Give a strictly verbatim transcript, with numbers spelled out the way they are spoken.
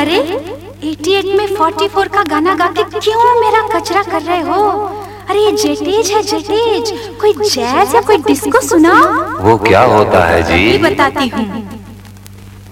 अरे अठासी में चौवालीस का गाना गा के क्यों मेरा कचरा कर रहे हो? अरे ये जेटेज है जेटेज, कोई जैज या कोई डिस्को सुना। वो क्या होता है जी? बताती हूँ।